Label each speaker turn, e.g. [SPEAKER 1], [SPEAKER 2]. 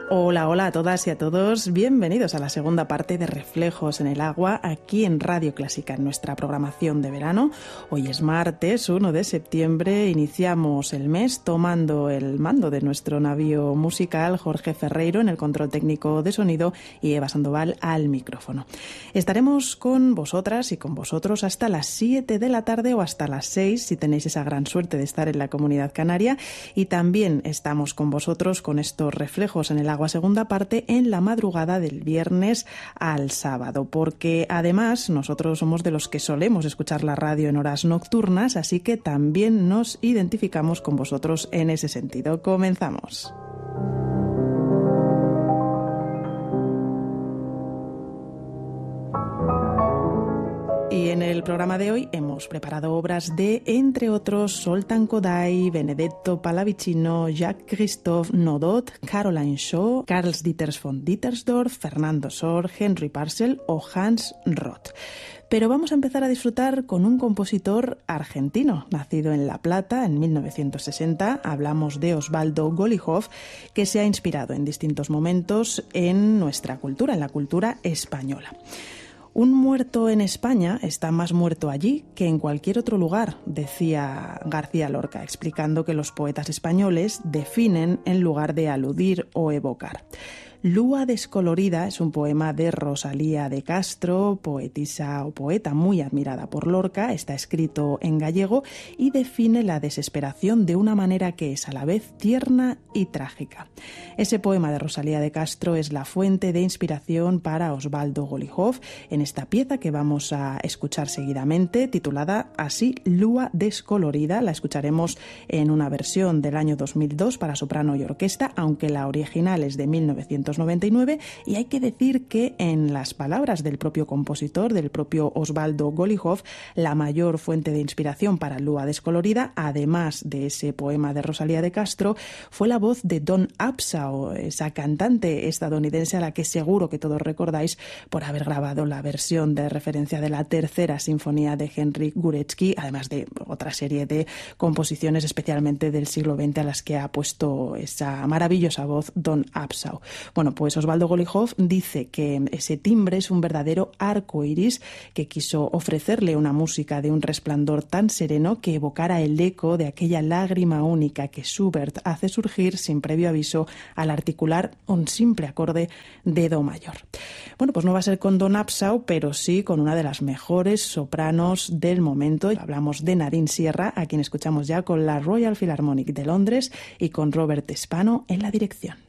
[SPEAKER 1] Hola, hola a todas y a todos. Bienvenidos a la segunda parte de Reflejos en el Agua, aquí en Radio Clásica, en nuestra programación de verano. Hoy es martes, 1 de septiembre. Iniciamos el mes tomando el mando de nuestro navío musical, Jorge Ferreiro en el control técnico de sonido y Eva Sandoval al micrófono. Estaremos con vosotras y con vosotros hasta las 7 de la tarde o hasta las 6, si tenéis esa gran suerte de estar en la Comunidad Canaria. Y también estamos con vosotros con estos Reflejos en el Agua segunda parte en la madrugada del viernes al sábado, porque además nosotros somos de los que solemos escuchar la radio en horas nocturnas, así que también nos identificamos con vosotros en ese sentido. Comenzamos. Y en el programa de hoy hemos preparado obras de, entre otros, Zoltán Kodály, Benedetto Pallavicino, Jacques-Christophe Nodot, Caroline Shaw, Carl Dieters von Dittersdorf, Fernando Sor, Henry Purcell o Hans Roth. Pero vamos a empezar a disfrutar con un compositor argentino, nacido en La Plata en 1960. Hablamos de Osvaldo Golijov, que se ha inspirado en distintos momentos en nuestra cultura, en la cultura española. Un muerto en España está más muerto allí que en cualquier otro lugar, decía García Lorca, explicando que los poetas españoles definen en lugar de aludir o evocar. Lúa descolorida es un poema de Rosalía de Castro, poetisa o poeta muy admirada por Lorca. Está escrito en gallego y define la desesperación de una manera que es a la vez tierna y trágica. Ese poema de Rosalía de Castro es la fuente de inspiración para Osvaldo Golijov en esta pieza que vamos a escuchar seguidamente, titulada así Lúa descolorida. La escucharemos en una versión del año 2002 para soprano y orquesta, aunque la original es de 1999, y hay que decir que en las palabras del propio compositor, del propio Osvaldo Golijov, la mayor fuente de inspiración para Lúa descolorida, además de ese poema de Rosalía de Castro, fue la voz de Dawn Abshaw, esa cantante estadounidense a la que seguro que todos recordáis por haber grabado la versión de referencia de la tercera sinfonía de Henryk Górecki, además de otra serie de composiciones especialmente del siglo XX a las que ha puesto esa maravillosa voz Dawn Abshaw. Bueno, pues Osvaldo Golijov dice que ese timbre es un verdadero arco iris que quiso ofrecerle una música de un resplandor tan sereno que evocara el eco de aquella lágrima única que Schubert hace surgir sin previo aviso al articular un simple acorde de do mayor. Bueno, pues no va a ser con Dawn Abshaw, pero sí con una de las mejores sopranos del momento. Hablamos de Nadine Sierra, a quien escuchamos ya con la Royal Philharmonic de Londres y con Robert Spano en la dirección.